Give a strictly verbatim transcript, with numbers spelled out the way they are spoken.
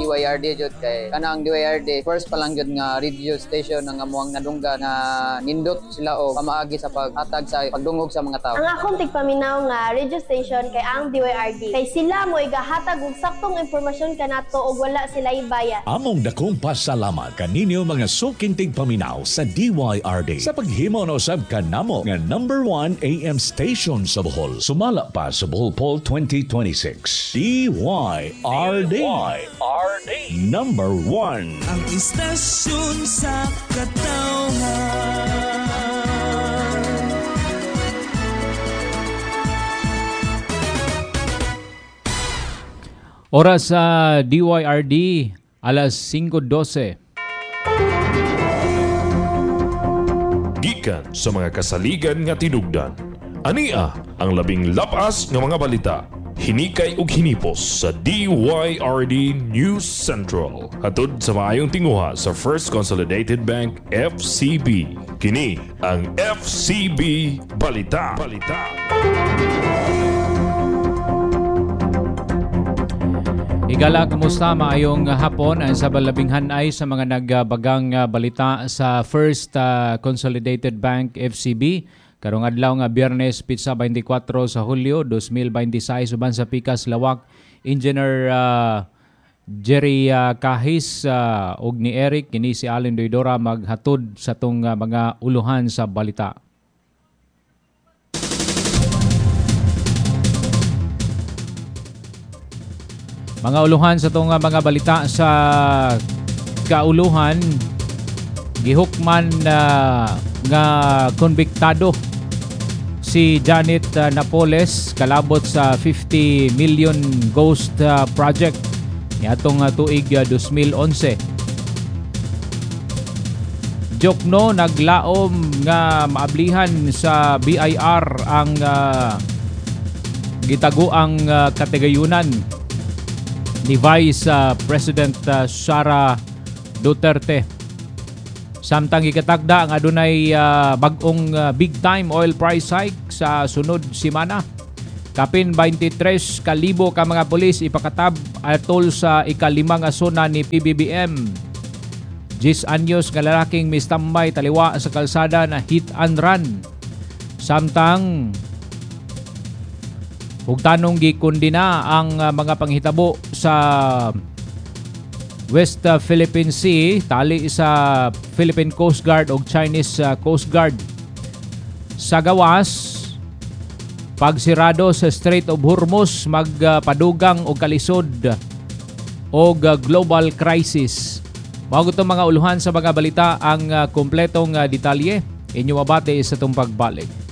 D Y R D jud kay kana ang D Y R D first pa lang jud nga radio station nga amuang nadungga na nindot sila og pamaagi sa paghatag sa pagdungog sa mga tao. Ang akong tigpaminaw nga radio station kay ang D Y R D kay sila mo igahatag og saktong impormasyon kanato og wala sila ibaya. Among dakong pasalamat kaninyo mga suking tigpaminaw sa D Y R D sa paghimo no sab kanamo nga number one A M station sa Bohol. Sumala pa sa Bohol Poll twenty twenty-six. D Y R D. D Y R D. Number one. Ang istasyon sa katawhan. Oras sa D Y R D, alas singko dose. Gikan sa mga kasaligan nga tinugdan. Ania ang labing lapas nga mga balita. Hinikay ug hinipos sa D Y R D News Central. Hatod sa maayong tinguha sa First Consolidated Bank F C B. Kini ang F C B Balita. Balita. Igala, kumusta? Maayong hapon sa balabinghan ay sa mga nagbagang balita sa First uh, Consolidated Bank F C B. Karong adlaw nga Biyernes pitsa twenty-four sa Hulyo twenty twenty-six uban sa Pikas Lawak, Engineer uh, Jerry uh, Kahis uh, ug ni Eric kini si Allen Doidora maghatod sa tong uh, mga uluhan sa balita. Mga uluhan sa tong uh, mga balita sa kauluhan, gihukman uh, nga konbiktado si Janet uh, Napoles kalabot sa fifty million ghost uh, project niadtong uh, tuig uh, twenty eleven. Jokno naglaom nga maablihan sa B I R ang uh, gitaguang uh, katigayunan ni Vice uh, President uh, Sara Duterte. Samtang ikatagda ang adunay uh, bagong uh, big time oil price hike sa sunod simana. Kapin twenty-three kalibo ka mga pulis ipakatab atol sa ikalimang asona ni P B B M. ten anyos nga lalaking mistambay taliwa sa kalsada na hit and run. Samtang ug tanong gikundina ang uh, mga panghitabo sa West uh, Philippine Sea tali sa Philippine Coast Guard o Chinese uh, Coast Guard. Sa gawas, pagsirado sa Strait of Hormuz magpadugang uh, og kalisod og uh, global crisis. Mao gito mga uluhan sa mga balita ang uh, kompletong uh, detalye inyo mabati sa itong pagbalik.